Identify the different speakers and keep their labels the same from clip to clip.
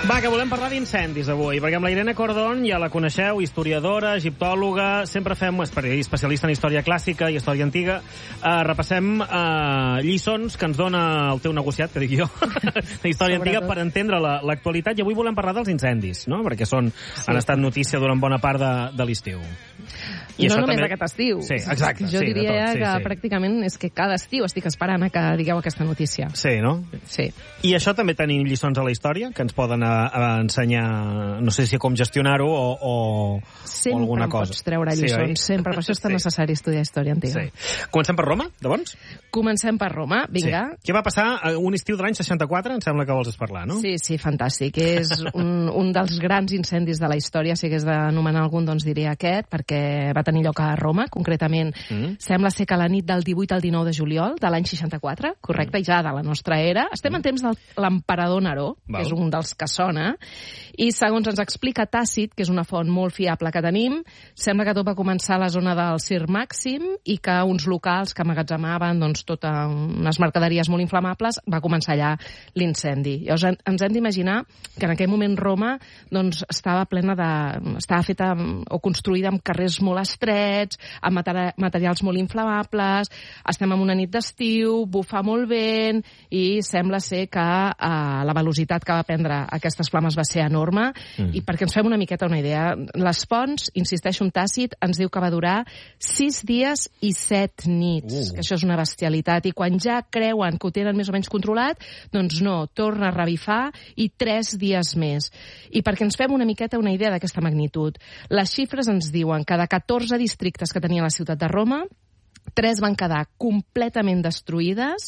Speaker 1: Va, que volem parlar d'incendis avui, perquè amb la Irene Cordón ja la coneixeu, historiadora, egiptòloga, sempre fem, especialista en història clàssica i història antiga, repassem lliçons que ens dona el teu negociat, que dic jo, de història antiga per entendre l'actualitat, i avui volem parlar dels incendis, no? Perquè han estat notícia durant bona part de l'estiu.
Speaker 2: I no només també... aquest estiu.
Speaker 1: Sí, exacte.
Speaker 2: Jo diria que pràcticament és que cada estiu estic esperant a que digueu aquesta notícia.
Speaker 1: Sí, no?
Speaker 2: Sí.
Speaker 1: I això també tenim lliçons a la història que ens poden ensenyar, no sé si com gestionar-ho o alguna cosa.
Speaker 2: Sempre pots treure lliçons, sempre. Per això és tan necessari estudiar història antiga.
Speaker 1: Sí. Comencem per Roma, de bons?
Speaker 2: Comencem per Roma, vinga.
Speaker 1: Sí. Què va passar un estiu de l'any 64? Em sembla que vols parlar, no?
Speaker 2: Sí, fantàstic. És un dels grans incendis de la història, si hagués d'anomenar algun, doncs diria aquest, perquè va tenir lloc a Roma, concretament sembla ser que la nit del 18 al 19 de juliol de l'any 64, correcte, ja de la nostra era. Estem en temps de l'emperador Neró, que és un dels que sona, i segons ens explica Tàcit, que és una font molt fiable que tenim, sembla que tot va començar a la zona del Circ Màxim i que uns locals que emmagatzemaven doncs, totes unes mercaderies molt inflamables, va començar allà l'incendi. Llavors ens hem d'imaginar que en aquell moment Roma doncs, estava feta o construïda amb carrers molt estrets, amb materials molt inflamables, estem en una nit d'estiu, bufa molt vent i sembla ser que la velocitat que va prendre aquestes flames va ser enorme i perquè ens fem una miqueta una idea, les fonts, insisteixo en Tàcit, ens diu que va durar 6 dies i 7 nits, que això és una bestialitat, i quan ja creuen que ho tenen més o menys controlat, doncs no, torna a revifar i 3 dies més. I perquè ens fem una miqueta una idea d'aquesta magnitud, les xifres ens diuen que de 14 districtes que tenia la ciutat de Roma, 3 van quedar completament destruïdes,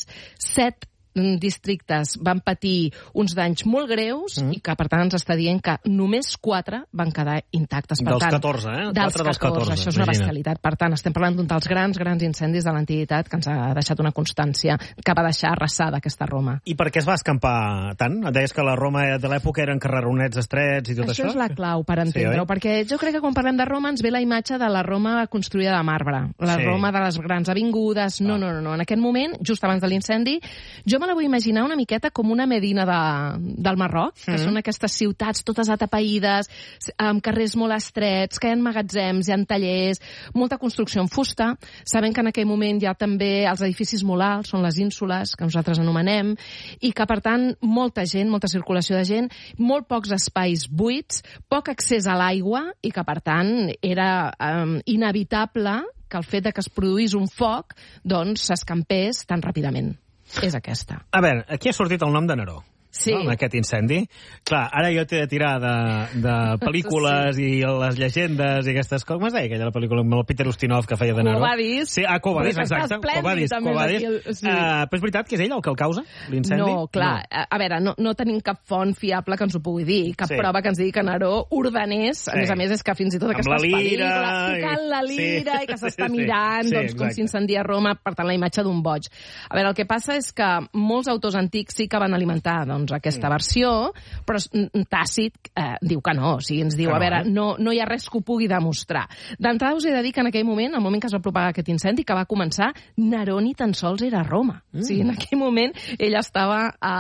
Speaker 2: 7 districtes van patir uns danys molt greus i que, per tant, ens està dient que només 4 van quedar intactes. Per
Speaker 1: dels
Speaker 2: tant,
Speaker 1: 14, eh?
Speaker 2: Dels 14, això és una bestialitat. Per tant, estem parlant d'un dels grans incendis de l'antiguitat que ens ha deixat una constància que va deixar arrasada aquesta Roma.
Speaker 1: I per què es va escampar tant? Deies que la Roma de l'època eren carreronets estrets i tot això?
Speaker 2: Això és la clau per entendre-ho, perquè jo crec que quan parlem de Roma ens ve la imatge de la Roma construïda de marbre, la Roma de les grans avingudes. No. En aquest moment, just abans de l'incendi, jo me la vull imaginar una miqueta com una Medina del Marroc, que són aquestes ciutats totes atapeïdes, amb carrers molt estrets, que hi ha magatzems, hi ha tallers, molta construcció en fusta. Sabem que en aquell moment hi ha també els edificis molt alts, són les ínsules, que nosaltres anomenem, i que, per tant, molta gent, molta circulació de gent, molt pocs espais buits, poc accés a l'aigua, i que, per tant, era inevitable que el fet de que es produís un foc doncs s'escampés tan ràpidament. És aquesta.
Speaker 1: A veure, aquí ha sortit el nom de Neró.
Speaker 2: Sí.
Speaker 1: No, amb aquest incendi. Clar, ara jo t'he de tirar de pel·lícules i les llegendes i aquestes coses. Com es deia aquella pel·lícula amb el Peter Ustinov que feia de Neró?
Speaker 2: Quo Vadis.
Speaker 1: Sí, Quo Vadis, exacte. Quo Vadis.
Speaker 2: Sí.
Speaker 1: Però és veritat que és ell el que el causa, l'incendi?
Speaker 2: No, clar. No. A veure, no tenim cap font fiable que ens ho pugui dir, cap prova que ens digui que Neró ordenés. A més, és que fins i tot aquestes pel·lícules tocant la lira i que s'està mirant com s'incendia Roma, per tant, la imatge d'un boig. A veure, el que passa és que molts autors antics sí que van alimentar aquesta versió, però Tàcit diu que no, o sigui, ens diu, a veure, no hi ha res que ho pugui demostrar. D'entrada us he de dir que en aquell moment, al moment que es va propagar aquest incendi, que va començar, Neró ni tan sols era a Roma. O sigui, en aquell moment ell estava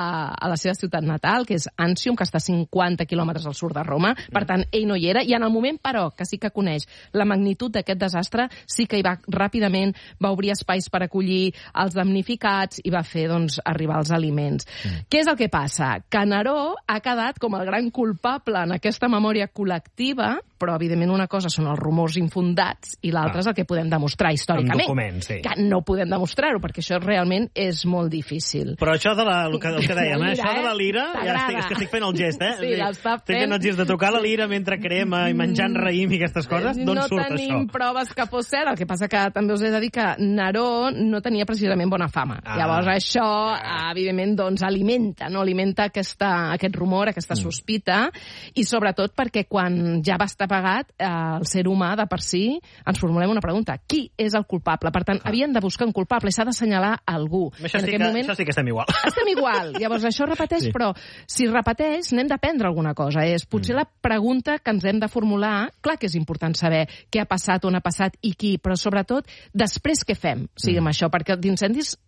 Speaker 2: a la seva ciutat natal, que és Antium, que està a 50 quilòmetres al sud de Roma, per tant, ell no hi era, i en el moment, però, que sí que coneix la magnitud d'aquest desastre, sí que hi va ràpidament, va obrir espais per acollir els damnificats i va fer, doncs, arribar els aliments. Què és el que passa? Que Neró ha quedat com el gran culpable en aquesta memòria col·lectiva, però, evidentment, una cosa són els rumors infundats i l'altra és el que podem demostrar històricament.
Speaker 1: Amb documents, sí.
Speaker 2: Que no podem demostrar-ho, perquè això realment és molt difícil.
Speaker 1: Però això el que dèiem, això de la lira, ja estic fent el gest,
Speaker 2: Sí, l'està fent.
Speaker 1: Estic fent el gest de tocar la lira mentre crema i menjant raïm i aquestes coses, d'on surt això?
Speaker 2: No tenim proves que fos cert, el que passa que també us he de dir que Neró no tenia precisament bona fama. Llavors això, evidentment, doncs alimenta aquest rumor, aquesta sospita, i sobretot perquè quan ja va estar pagat, el ser humà de per si ens formulem una pregunta. Qui és el culpable? Per tant, havien de buscar un culpable i s'ha d'assenyalar algú.
Speaker 1: Això sí que estem igual.
Speaker 2: Estem igual. Llavors, això repeteix, però si repeteix, n'hem d'aprendre alguna cosa. És potser la pregunta que ens hem de formular, clar que és important saber què ha passat, on ha passat i qui, però sobretot, després què fem, amb això, perquè d'incendis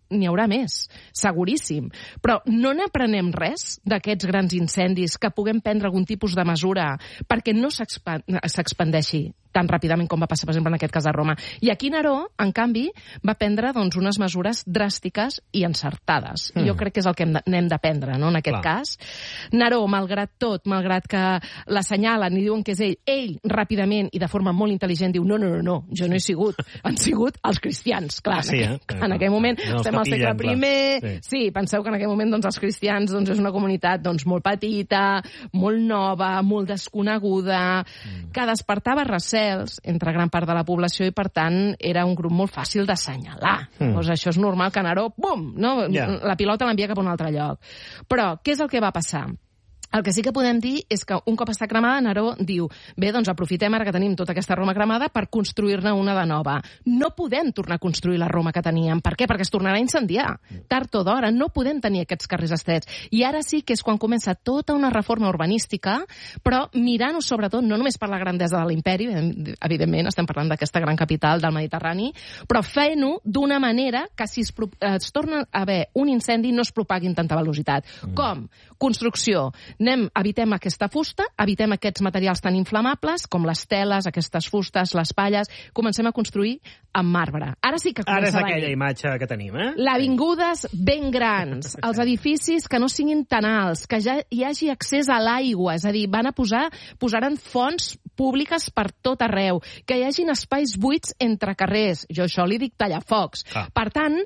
Speaker 2: n'hi haurà més, seguríssim. Però no n'aprenem res d'aquests grans incendis, que puguem prendre algun tipus de mesura perquè no s'expandeixi tan ràpidament com va passar, per exemple, en aquest cas a Roma. I aquí Neró, en canvi, va prendre doncs, unes mesures dràstiques i encertades. Jo crec que és el que n'hem d'aprendre, no?, en aquest cas. Neró, malgrat tot, malgrat que l'assenyalen i diuen que és ell ràpidament i de forma molt intel·ligent diu no, jo no he sigut, han sigut els cristians, clar. En aquell moment, estem al segle I, sí, penseu que en aquell moment doncs, els cristians doncs, és una comunitat doncs, molt petita, molt nova, molt desconeguda, que despertava recels entre gran part de la població i, per tant, era un grup molt fàcil d'assenyalar. Doncs això és normal que Neró, bum, no? La pilota l'envia cap a un altre lloc. Però què és el que va passar? El que sí que podem dir és que un cop està cremada, Neró diu, bé, doncs aprofitem ara que tenim tota aquesta Roma cremada per construir-ne una de nova. No podem tornar a construir la Roma que teníem. Per què? Perquè es tornarà a incendiar. Tard o d'hora no podem tenir aquests carrers estrets. I ara sí que és quan comença tota una reforma urbanística, però mirant-ho sobretot, no només per la grandesa de l'imperi, evidentment, estem parlant d'aquesta gran capital del Mediterrani, però fent-ho d'una manera que si es torna a haver un incendi no es propagui amb tanta velocitat. Com? Construcció. Evitem aquesta fusta, evitem aquests materials tan inflamables com les teles, aquestes fustes, les palles, comencem a construir amb marbre. Ara sí que comença
Speaker 1: Ara és aquella imatge que tenim,
Speaker 2: Avingudes ben grans, els edificis que no siguin tan alts, que ja hi hagi accés a l'aigua, és a dir, posaran fonts públiques per tot arreu, que hi hagin espais buits entre carrers. Jo això li dic tallafocs. Per tant,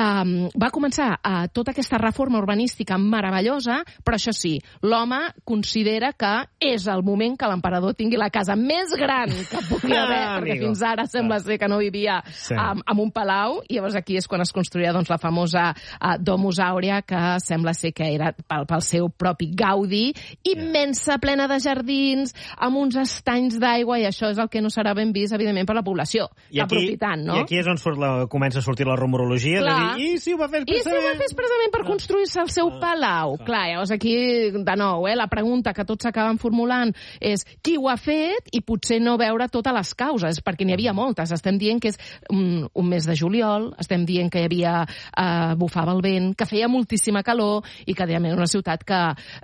Speaker 2: va començar tota aquesta reforma urbanística meravellosa, però això sí, l'home considera que és el moment que l'emperador tingui la casa més gran que pugui haver, perquè fins ara sembla ser que no vivia en un palau, i llavors aquí és quan es construïa doncs, la famosa Domus Aurea, que sembla ser que era pel seu propi Gaudi, immensa, plena de jardins, amb uns estanys d'aigua, i això és el que no serà ben vist, evidentment, per la població. Aprofitant, no?
Speaker 1: I aquí és on comença a sortir la rumorologia, de dir, i si ho va fer
Speaker 2: expressament per construir-se el seu palau? Clar, llavors aquí de nou, la pregunta que tots s'acaben formulant és qui ho ha fet, i potser no veure totes les causes, perquè n'hi havia moltes. Estem dient que és un mes de juliol, estem dient que hi havia bufava el vent, que feia moltíssima calor i que era una ciutat que...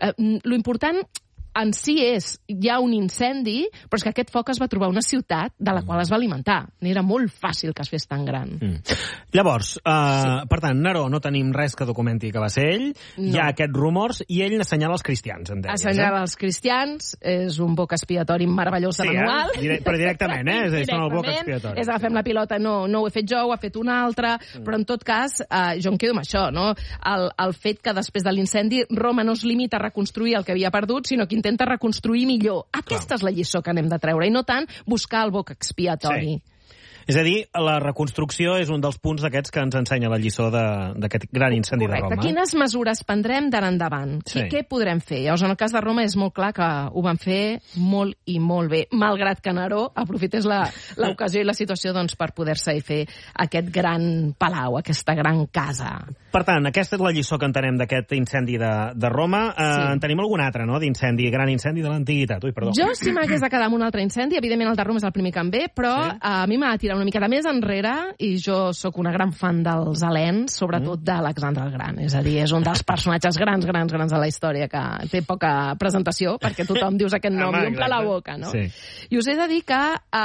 Speaker 2: Lo important en si hi ha un incendi, però és que aquest foc es va trobar una ciutat de la qual es va alimentar. Era molt fàcil que es fes tan gran.
Speaker 1: Llavors, per tant, Neró no tenim res que documenti que va ser ell, hi ha aquests rumors, i ell n'assenyala els cristians, em deies.
Speaker 2: Assenyala els cristians, és un boc expiatori meravellós de manual.
Speaker 1: Però directament, són el boc expiatori.
Speaker 2: És agafem la pilota, no ho he fet jo, ho ha fet un altre, però en tot cas, jo em quedo amb això, no? El fet que després de l'incendi Roma no es limita a reconstruir el que havia perdut, sinó que intenta reconstruir millor. Aquesta és la lliçó que n'hem de treure, i no tant buscar el boc expiatori.
Speaker 1: És a dir, la reconstrucció és un dels punts d'aquests que ens ensenya la lliçó d'aquest gran incendi de Roma.
Speaker 2: Quines mesures prendrem d'ara endavant? I què podrem fer? Llavors, en el cas de Roma és molt clar que ho van fer molt i molt bé, malgrat que Neró aprofités l'ocasió i la situació doncs, per poder-se fer aquest gran palau, aquesta gran casa.
Speaker 1: Per tant, aquesta és la lliçó que entenem d'aquest incendi de Roma. En tenim algun altre, no?, d'incendi, gran incendi de l'antiguitat. Ui, perdó.
Speaker 2: Jo, si m'hagués de quedar amb un altre incendi, evidentment el de Roma és el primer que em ve, però a mi m'ha de tirar una miqueta més enrere, i jo sóc una gran fan dels helens, sobretot d'Alexandre el Gran. És a dir, és un dels personatges grans de la història, que té poca presentació, perquè tothom dius aquest nom i omple la boca, no? I us he de dir que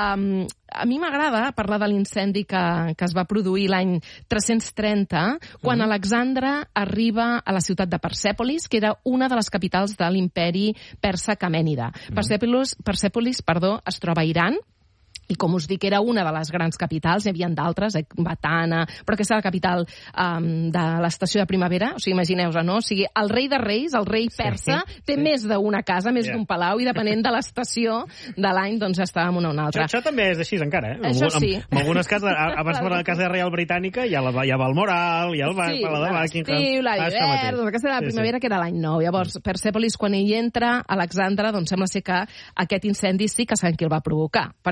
Speaker 2: a mi m'agrada parlar de l'incendi que es va produir l'any 330, quan Alexandre arriba a la ciutat de Persèpolis, que era una de les capitals de l'imperi persa Aquemènida. Persèpolis, es troba a Iran, i com us dic, era una de les grans capitals, n'hi havia d'altres, Batana, però aquesta és la capital de l'estació de primavera, o sigui, imagineu-vos, no? O sigui, el rei de reis, el rei persa, té més d'una casa, més d'un palau, i depenent de l'estació de l'any, doncs està en una o una altra.
Speaker 1: Això també és així encara,
Speaker 2: Això sí.
Speaker 1: En algunes cases, abans de la casa reial britànica, hi ha Balmoral, hi ha el Palau de Buckingham.
Speaker 2: Sí, l'hivern, doncs aquesta era la primavera, que era l'any 9. Llavors, Persèpolis, quan hi entra Alexandre, doncs sembla ser que aquest incendi sí que sabem qui el va provocar, perquè les fonts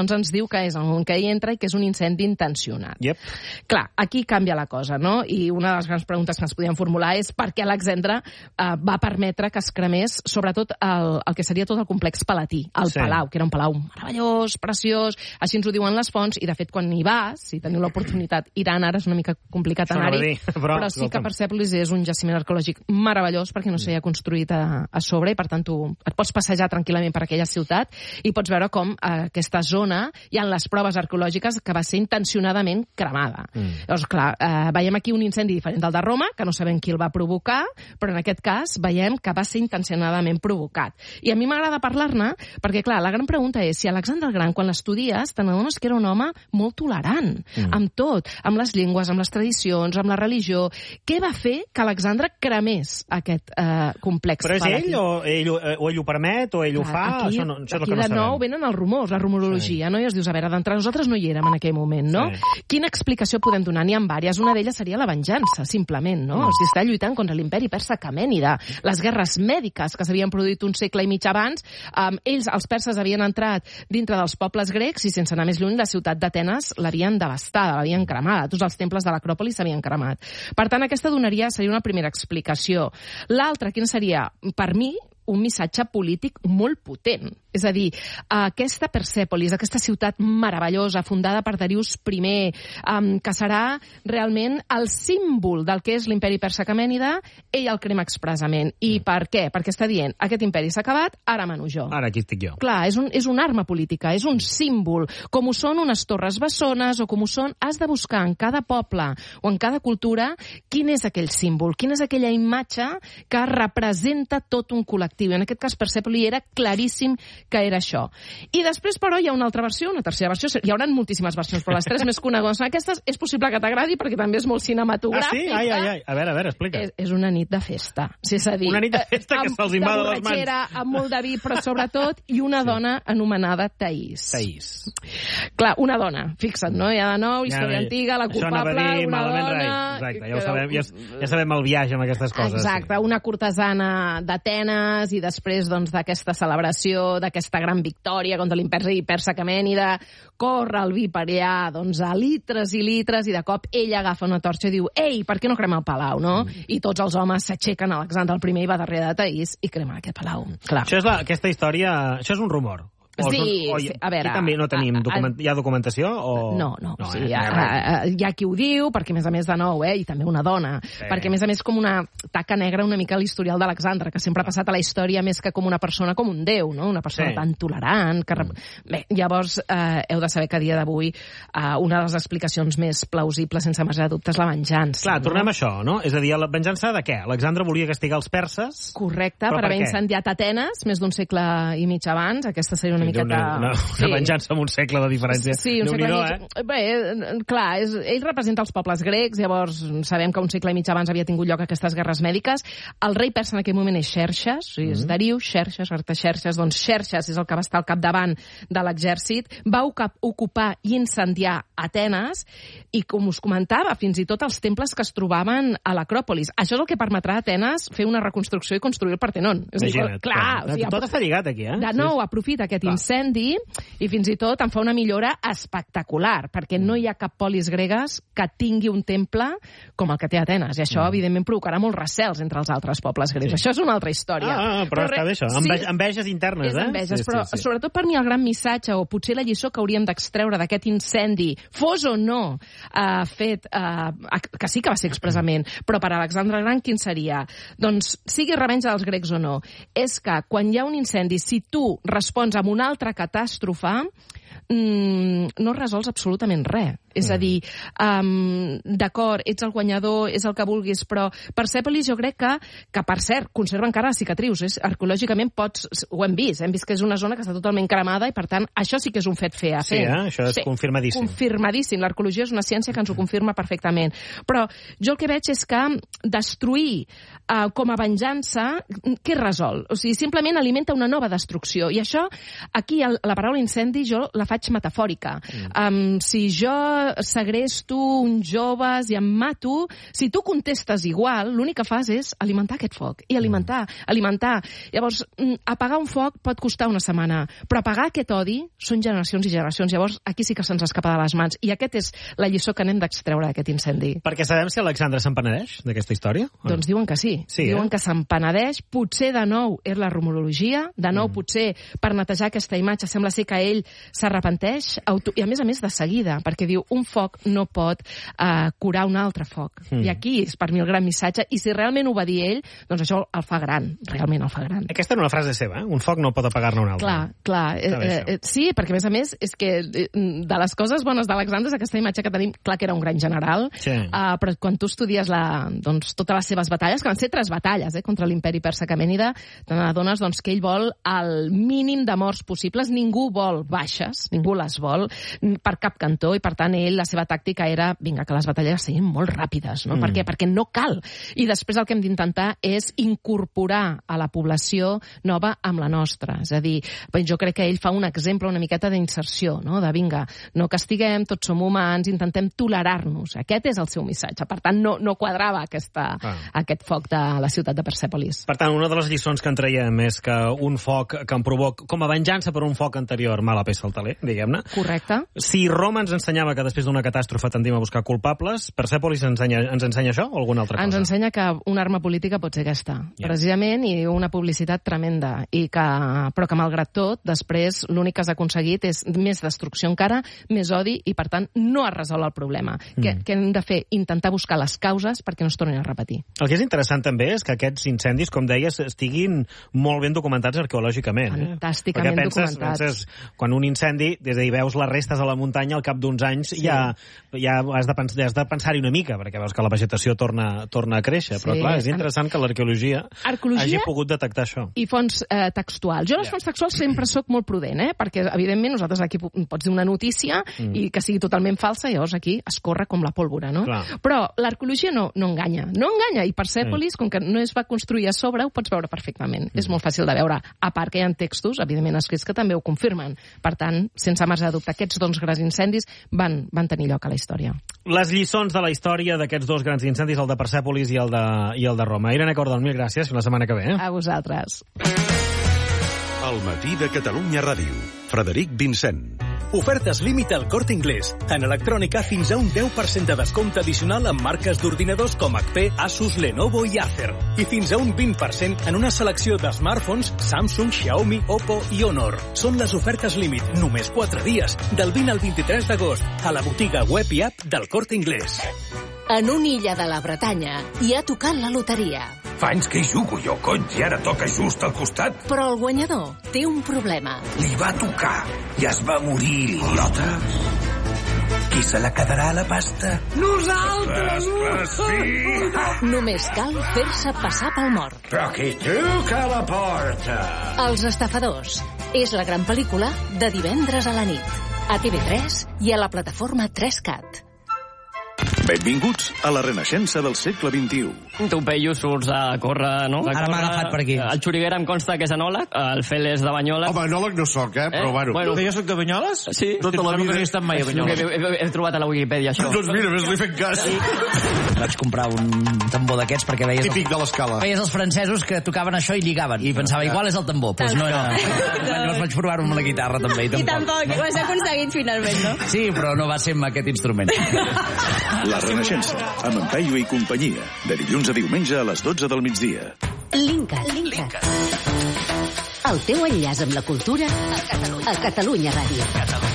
Speaker 2: doncs ens diu que és el moment que hi entra i que és un incendi intencionat.
Speaker 1: Yep.
Speaker 2: Clar, aquí canvia la cosa, no? I una de les grans preguntes que ens podíem formular és per què Alexandre va permetre que es cremés sobretot el que seria tot el complex palatí, el Palau, que era un palau meravellós, preciós, així ens ho diuen les fonts, i de fet quan hi vas, si teniu l'oportunitat, Iran ara és una mica complicat anar-hi, però sí que Persèpolis és un jaciment arqueològic meravellós perquè no s'ha construït a sobre i per tant tu et pots passejar tranquil·lament per aquella ciutat i pots veure com aquesta zona hi ha les proves arqueològiques que va ser intencionadament cremada. Llavors, clar, veiem aquí un incendi diferent del de Roma, que no sabem qui el va provocar, però en aquest cas veiem que va ser intencionadament provocat. I a mi m'agrada parlar-ne perquè, clar, la gran pregunta és si Alexandre el Gran, quan l'estudies, te n'adones que era un home molt tolerant, amb tot, amb les llengües, amb les tradicions, amb la religió. Què va fer que Alexandre cremés aquest complex palatí?
Speaker 1: Però és ell o ell ho permet o ell ho fa? Això és el que no sabem.
Speaker 2: Aquí de nou venen els rumors, la rumorologia, no? I es dius, a veure, d'entre nosaltres no hi érem en aquell moment, no? Quina explicació podem donar? N'hi ha vàries. Una d'elles seria la venjança, simplement, no? O sigui, està lluitant contra l'imperi persa Aquemènida, les guerres mèdiques que s'havien produït un segle i mig abans, ells, els perses, havien entrat dintre dels pobles grecs i, sense anar més lluny, la ciutat d'Atenes l'havien devastada, l'havien cremada. Tots els temples de l'Acròpolis s'havien cremat. Per tant, aquesta seria una primera explicació. L'altra, quina seria? Per mi, un missatge polític molt potent. És a dir, aquesta Persèpolis, aquesta ciutat meravellosa, fundada per Darius I, que serà realment el símbol del que és l'imperi persa Aquemènida, ell el crema expressament. I per què? Perquè està dient, aquest imperi s'ha acabat, ara mano jo.
Speaker 1: Ara aquí estic jo.
Speaker 2: Clar, és una arma política, és un símbol, com ho són unes torres bessones, o com ho són, has de buscar en cada poble o en cada cultura quin és aquell símbol, quina és aquella imatge que representa tot un col·lectiu. En aquest cas, Persèpolis era claríssim que era això. I després, però, hi ha una altra versió, una tercera versió. Hi haurà moltíssimes versions, però les tres més conegudes. Aquestes és possible que t'agradi perquè també és molt cinematogràfica.
Speaker 1: Ah, sí? Ai. A veure, explica.
Speaker 2: És una nit de festa. És a dir,
Speaker 1: una nit de festa que se'ls invada les mans.
Speaker 2: Amb molt de vi, però sobretot, i una dona anomenada Taís. Clar, una dona, fixa't, no? Ja de nou, història antiga, la culpable, una dona...
Speaker 1: Exacte, ja sabem el viatge amb aquestes coses.
Speaker 2: Exacte, una cortesana d'Atenes i després d'aquesta celebració, d'aquesta gran victòria contra l'imperi persa Aquemènida, corre el vi per allà, a litres i litres, i de cop ella agafa una torxa i diu, ei, per què no crema el palau, no? I tots els homes s'aixequen, Alexandre I va darrere de Taís i crema aquest palau. Clar.
Speaker 1: Aquesta història, això és un rumor.
Speaker 2: Sí, a veure...
Speaker 1: Aquí també no tenim... Hi ha documentació o...?
Speaker 2: No. Sí, hi ha qui ho diu, perquè a més de nou, i també una dona, perquè a més com una taca negra una mica l'historial d'Alexandre, que sempre ha passat a la història més que com una persona, com un déu, no? Una persona tan tolerant... Bé, llavors heu de saber que a dia d'avui una de les explicacions més plausibles, sense massa de dubte, és la venjança.
Speaker 1: Clar, tornem a això, no? És a dir, la venjança de què? Alexandre volia castigar els perses?
Speaker 2: Correcte, per haver incendiat Atenes més d'un segle i mig abans. Aquesta seria una
Speaker 1: una venjança amb un segle de diferència.
Speaker 2: Sí, un segle i mig. Bé, clar, ell representa els pobles grecs, llavors sabem que un segle i mig abans havia tingut lloc aquestes guerres mèdiques. El rei persa en aquell moment és Xerxes, és Darius, Xerxes, Artaxerxes, doncs Xerxes és el que va estar al capdavant de l'exèrcit, va ocupar i incendiar Atenes i, com us comentava, fins i tot els temples que es trobaven a l'Acròpolis. Això és el que permetrà a Atenes fer una reconstrucció i construir el Partenon.
Speaker 1: Imagina't. Clar. Tot està lligat aquí,
Speaker 2: De nou, aprofita aquest incendi i fins i tot en fa una millora espectacular, perquè no hi ha cap polis gregues que tingui un temple com el que té Atenes, i això evidentment provocarà molts recels entre els altres pobles grecs. Això és una altra història.
Speaker 1: Però està bé això, enveges internes,
Speaker 2: enveges, però sobretot per mi el gran missatge, o potser la lliçó que hauríem d'extreure d'aquest incendi, fos o no fet, que sí que va ser expressament, però per Alexandre el Gran quin seria? Doncs sigui revenja dels grecs o no, és que quan hi ha un incendi, si tu respons amb una altra catàstrofe, no resols absolutament res. És a dir, d'acord, ets el guanyador, és el que vulguis, però Persèpolis jo crec que per cert, conserva encara les cicatrius. Arqueològicament ho hem vist que és una zona que està totalment cremada i, per tant, això sí que és un fet fefaent.
Speaker 1: Sí, això és confirmadíssim.
Speaker 2: Confirmadíssim. L'arqueologia és una ciència que ens ho confirma perfectament. Però jo el que veig és que destruir com a venjança, què resol? O sigui, simplement alimenta una nova destrucció. I això, aquí, la paraula incendi, jo la faig metafòrica. Si jo segresto uns joves i em mato, si tu contestes igual, l'únic que fas és alimentar aquest foc. I alimentar. Llavors, apagar un foc pot costar una setmana, però apagar aquest odi són generacions i generacions. Llavors, aquí sí que se'ns escapa de les mans. I aquest és la lliçó que n'hem d'extreure d'aquest incendi.
Speaker 1: Perquè sabem si Alexandra se'n penedeix d'aquesta història?
Speaker 2: Doncs diuen que sí. Diuen que se'n penedeix. Potser de nou és la rumorologia, de nou potser per netejar aquesta imatge sembla ser que ell s'arrepenteix, i a més de seguida, perquè diu un foc no pot curar un altre foc. I aquí és per mi el gran missatge, i si realment ho va dir ell, doncs això el fa gran, realment el fa gran.
Speaker 1: Aquesta era una frase seva, un foc no pot apagar-ne un altre.
Speaker 2: Clar. Sí, perquè a més és que de les coses bones d'Alexandre és aquesta imatge que tenim, clar que era un gran general, però quan tu estudies totes les seves batalles, que van ser 3 batalles contra l'imperi persa aquemènida, te n'adones que ell vol el mínim de morts possibles, ningú vol baixes, ningú les vol per cap cantó, i per tant la seva tàctica era, vinga, que les batalles siguin molt ràpides, no? Per què? Perquè no cal. I després el que hem d'intentar és incorporar a la població nova amb la nostra. És a dir, jo crec que ell fa un exemple una miqueta d'inserció, no? De vinga, no castiguem, tots som humans, intentem tolerar-nos. Aquest és el seu missatge. Per tant, no quadrava aquest foc de la ciutat de Persèpolis.
Speaker 1: Per tant, una de les lliçons que en traiem és que un foc que em provoca, com a venjança per un foc anterior, mala peça al taler, diguem-ne.
Speaker 2: Correcte.
Speaker 1: Si Roma ens ensenyava que després d'una catàstrofe tendim a buscar culpables, Persèpolis ens ensenya això o alguna altra cosa?
Speaker 2: Ens ensenya que una arma política pot ser aquesta, precisament, i una publicitat tremenda, però que malgrat tot, després l'únic que has aconseguit és més destrucció encara, més odi, i per tant no has resolt el problema. Què hem de fer? Intentar buscar les causes perquè no es tornin a repetir.
Speaker 1: El que és interessant també és que aquests incendis, com deies, estiguin molt ben documentats arqueològicament.
Speaker 2: Fantàsticament documentats.
Speaker 1: Penses, quan un incendi, des d'ahir veus les restes a la muntanya, al cap d'uns anys ja has de pensar-hi una mica, perquè veus que la vegetació torna a créixer. Però clar, és interessant que l'arqueologia hagi pogut detectar això.
Speaker 2: I fonts textuals. Jo les fonts textuals sempre sóc molt prudent, perquè evidentment nosaltres aquí pots dir una notícia i que sigui totalment falsa, llavors aquí es corre com la pólvora, no? Però l'arqueologia no enganya. No enganya, i Persèpolis, com que no es va construir a sobre, ho pots veure perfectament. És molt fàcil de veure. A part que hi ha textos, evidentment escrits, que també ho confirmen. Per tant, sense marge de dubte, aquests 2 grans incendis van tenir lloc a la història.
Speaker 1: Les lliçons de la història d'aquests 2 grans incendis, el de Persèpolis i el de Roma. Irene Cordon, mil gràcies. Fins la setmana que ve.
Speaker 2: A vosaltres.
Speaker 3: El matí de Catalunya Ràdio. Frederic Vincent.
Speaker 4: Ofertes límit al Corte Inglés. En electrònica, fins a un 10% de descompte addicional en marques d'ordinadors com HP, Asus, Lenovo i Acer. I fins a un 20% en una selecció de smartphones Samsung, Xiaomi, Oppo i Honor. Són les ofertes límit, només 4 dies, del 20 al 23 d'agost, a la botiga web i app del Corte Inglés.
Speaker 5: En una illa de la Bretanya hi ha tocat la loteria.
Speaker 6: Fa anys que hi jugo jo, cony, i ara toca just al costat.
Speaker 5: Però el guanyador té un problema.
Speaker 6: Li va tocar i es va morir, idiota. Qui se la quedarà a la pasta?
Speaker 5: Nosaltres!
Speaker 6: Sí!
Speaker 5: Només cal fer-se passar pel mort.
Speaker 6: Però qui truca a la porta?
Speaker 5: Els estafadors. És la gran pel·lícula de divendres a la nit. A TV3 i a la plataforma 3CAT.
Speaker 3: Benvinguts a la renaixença del segle XXI.
Speaker 7: Tu, Peyu, surts a córrer, no?
Speaker 8: Ara m'ha agafat per aquí.
Speaker 7: El Xuriguera em consta que és enòleg, el Fel és de Banyoles.
Speaker 9: Home, enòleg no soc, però bueno.
Speaker 8: Que jo soc de Banyoles?
Speaker 7: Sí.
Speaker 9: Tota la vida.
Speaker 8: No he estat mai a Banyoles.
Speaker 7: He trobat a la Wikipedia, això.
Speaker 9: Doncs mira, ves-li fent cas.
Speaker 8: Vaig comprar un tambor d'aquests perquè veies...
Speaker 9: Típic de l'escala.
Speaker 8: Veies els francesos que tocaven això i lligaven. I pensava, igual és el tambor. Doncs no era. Llavors vaig provar-ho amb la guitarra, també.
Speaker 10: I tampoc. Ho has aconseguit finalment, no?
Speaker 8: Sí, però no va ser amb aquest instrument.
Speaker 3: La renaixença, amb en Peyu i companyia. De dilluns a diumenge a les 12 del migdia.
Speaker 5: Linkat. El teu enllaç amb la cultura a Catalunya Ràdio.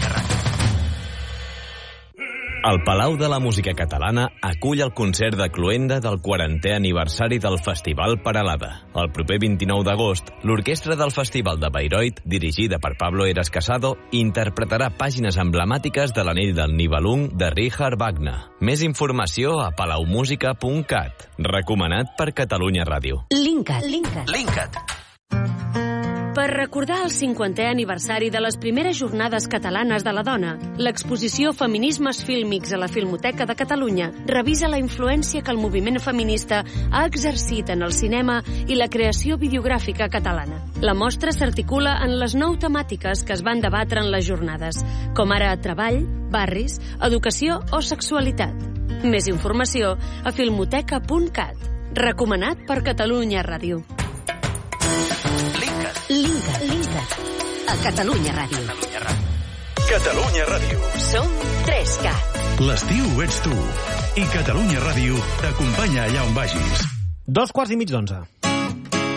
Speaker 11: El Palau de la Música Catalana acull el concert de cloenda del 40è aniversari del Festival Peralada. El proper 29 d'agost, l'orquestra del Festival de Bayreuth, dirigida per Pablo Eras Casado, interpretarà pàgines emblemàtiques de l'Anell del Nibelung de Richard Wagner. Més informació a palaumusica.cat. Recomanat per Catalunya Ràdio.
Speaker 5: Linkat.
Speaker 12: Per recordar el 50è aniversari de les primeres jornades catalanes de la dona, l'exposició Feminismes fílmics a la Filmoteca de Catalunya revisa la influència que el moviment feminista ha exercit en el cinema i la creació videogràfica catalana. La mostra s'articula en les 9 temàtiques que es van debatre en les jornades, com ara treball, barris, educació o sexualitat. Més informació a filmoteca.cat. Recomanat per Catalunya Ràdio.
Speaker 5: Linkat. A Catalunya Ràdio.
Speaker 3: Catalunya Ràdio.
Speaker 5: Som 3CAT.
Speaker 3: L'estiu ets tu. I Catalunya Ràdio t'acompanya allà on vagis.
Speaker 1: 2:15.